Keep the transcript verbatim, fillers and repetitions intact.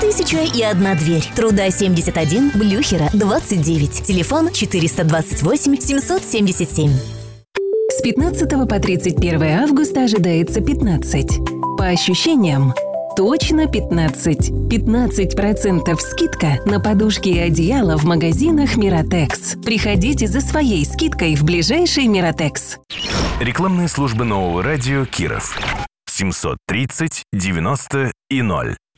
Тысяча и одна дверь. Труда семьдесят один, Блюхера двадцать девять. Телефон четыреста двадцать восемь семьсот семьдесят семь. С пятнадцатого по тридцать первое августа ожидается пятнадцать. По ощущениям, точно пятнадцать. пятнадцать процентов скидка на подушки и одеяло в магазинах Миротекс. Приходите за своей скидкой в ближайший Миротекс. Рекламные службы нового радио Киров. семьсот тридцать девяносто и ноль.